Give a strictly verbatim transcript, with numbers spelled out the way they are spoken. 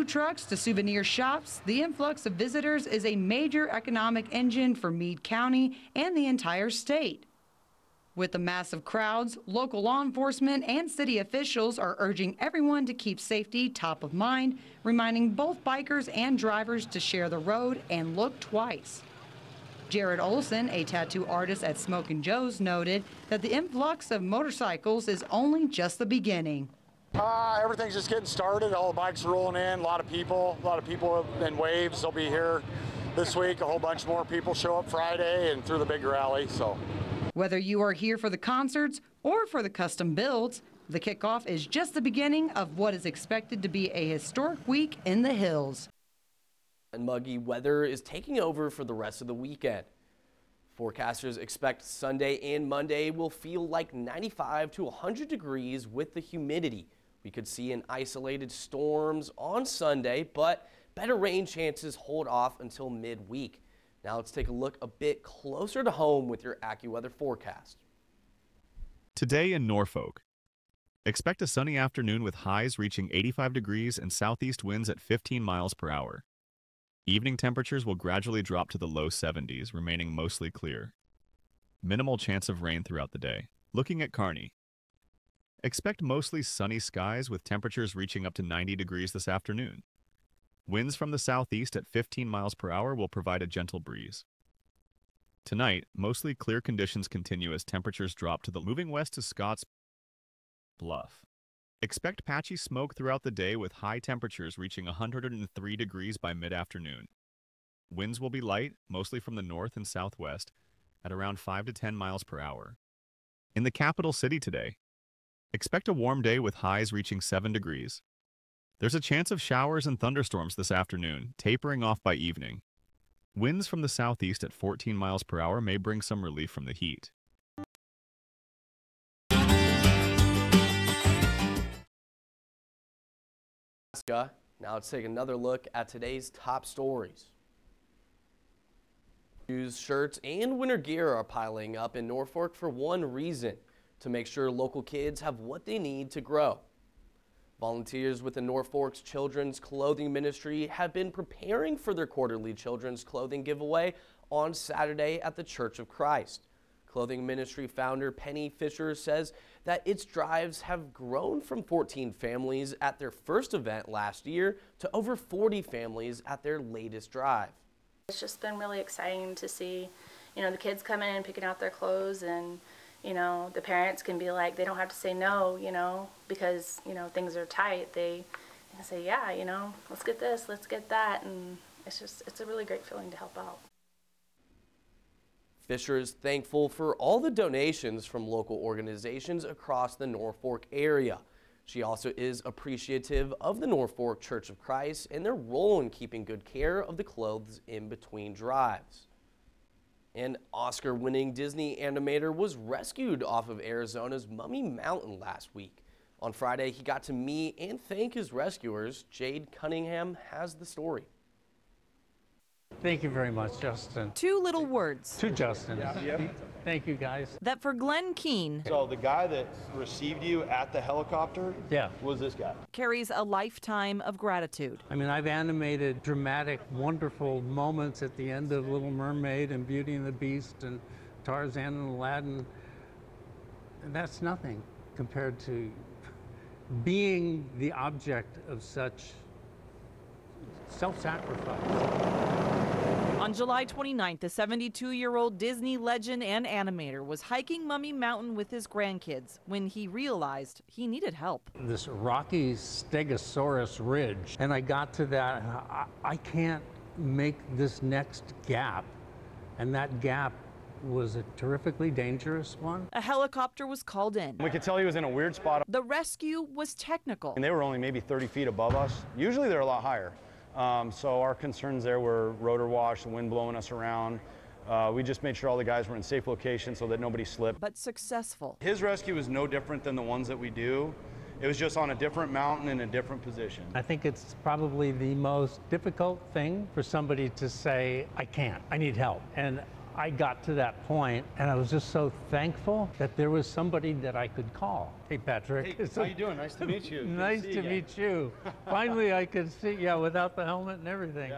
food trucks to souvenir shops, the influx of visitors is a major economic engine for Meade County and the entire state. With the massive crowds, local law enforcement and city officials are urging everyone to keep safety top of mind, reminding both bikers and drivers to share the road and look twice. Jared Olson, a tattoo artist at Smokin' Joe's, noted that the influx of motorcycles is only just the beginning. Uh, everything's just getting started. All the bikes are rolling in, a lot of people, a lot of people in waves. They'll be here this week. A whole bunch more people show up Friday and through the big rally. So, whether you are here for the concerts or for the custom builds, the kickoff is just the beginning of what is expected to be a historic week in the hills. And muggy weather is taking over for the rest of the weekend. Forecasters expect Sunday and Monday will feel like ninety-five to one hundred degrees with the humidity. We could see an isolated storms on Sunday, but better rain chances hold off until midweek. Now let's take a look a bit closer to home with your AccuWeather forecast. Today in Norfolk, expect a sunny afternoon with highs reaching eighty-five degrees and southeast winds at fifteen miles per hour. Evening temperatures will gradually drop to the low seventies, remaining mostly clear. Minimal chance of rain throughout the day. Looking at Kearney, expect mostly sunny skies with temperatures reaching up to ninety degrees this afternoon. Winds from the southeast at fifteen miles per hour will provide a gentle breeze. Tonight, mostly clear conditions continue as temperatures drop to the moving west to Scotts Bluff. Expect patchy smoke throughout the day with high temperatures reaching one hundred three degrees by mid-afternoon. Winds will be light, mostly from the north and southwest, at around five to ten miles per hour. In the capital city today, expect a warm day with highs reaching seven degrees. There's a chance of showers and thunderstorms this afternoon, tapering off by evening. Winds from the southeast at fourteen miles per hour may bring some relief from the heat. Now let's take another look at today's top stories. Shoes, shirts, and winter gear are piling up in Norfolk for one reason: to make sure local kids have what they need to grow. Volunteers with the Norfolk's Children's Clothing Ministry have been preparing for their quarterly children's clothing giveaway on Saturday at the Church of Christ. Clothing Ministry founder Penny Fisher says that its drives have grown from fourteen families at their first event last year to over forty families at their latest drive. It's just been really exciting to see, you know, the kids coming in and picking out their clothes, and, you know, the parents can be like, they don't have to say no, you know, because, you know, things are tight. They can say, yeah, you know, let's get this, let's get that, and it's just, it's a really great feeling to help out. Fisher is thankful for all the donations from local organizations across the Norfolk area. She also is appreciative of the Norfolk Church of Christ and their role in keeping good care of the clothes in between drives. An Oscar-winning Disney animator was rescued off of Arizona's Mummy Mountain last week. On Friday, he got to meet and thank his rescuers. Jade Cunningham has the story. Thank you very much, Justin. Two little words. To Justin. Yeah. Thank you, guys. That for Glenn Keene. So the guy that received you at the helicopter yeah. was this guy. Carries a lifetime of gratitude. I mean, I've animated dramatic, wonderful moments at the end of Little Mermaid and Beauty and the Beast and Tarzan and Aladdin. And that's nothing compared to being the object of such self-sacrifice. On July twenty-ninth, the seventy-two-year-old Disney legend and animator was hiking Mummy Mountain with his grandkids when he realized he needed help. This rocky Stegosaurus ridge, and I got to that, I, I can't make this next gap, and that gap was a terrifically dangerous one. A helicopter was called in. We could tell he was in a weird spot. The rescue was technical. And they were only maybe thirty feet above us. Usually they're a lot higher. Um, so our concerns there were rotor wash, the wind blowing us around. Uh, we just made sure all the guys were in safe locations so that nobody slipped. But successful. His rescue is no different than the ones that we do. It was just on a different mountain in a different position. I think it's probably the most difficult thing for somebody to say, I can't, I need help. And I got to that point, and I was just so thankful that there was somebody that I could call. Hey, Patrick. Hey, how you doing? Nice to meet you. Good Nice see to again. meet you. Finally, I could see, yeah, without the helmet and everything.